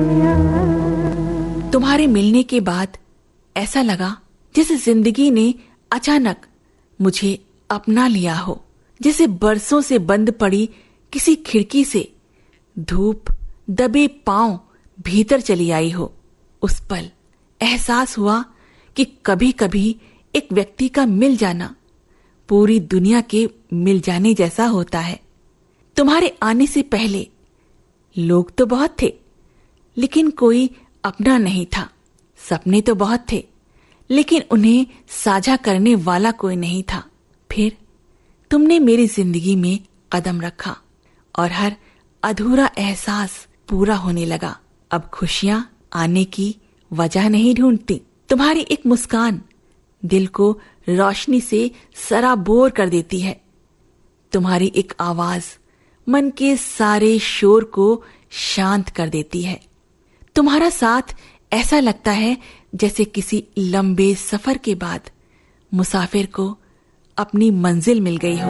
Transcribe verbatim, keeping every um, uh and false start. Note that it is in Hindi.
तुम्हारे मिलने के बाद ऐसा लगा जैसे जिंदगी ने अचानक मुझे अपना लिया हो, जैसे बरसों से बंद पड़ी किसी खिड़की से धूप दबे पांव भीतर चली आई हो। उस पल एहसास हुआ कि कभी कभी एक व्यक्ति का मिल जाना पूरी दुनिया के मिल जाने जैसा होता है। तुम्हारे आने से पहले लोग तो बहुत थे, लेकिन कोई अपना नहीं था। सपने तो बहुत थे, लेकिन उन्हें साझा करने वाला कोई नहीं था। फिर तुमने मेरी जिंदगी में कदम रखा और हर अधूरा एहसास पूरा होने लगा। अब खुशियां आने की वजह नहीं ढूंढती। तुम्हारी एक मुस्कान दिल को रोशनी से सराबोर कर देती है। तुम्हारी एक आवाज मन के सारे शोर को शांत कर देती है। तुम्हारा साथ ऐसा लगता है जैसे किसी लंबे सफर के बाद मुसाफिर को अपनी मंजिल मिल गई हो।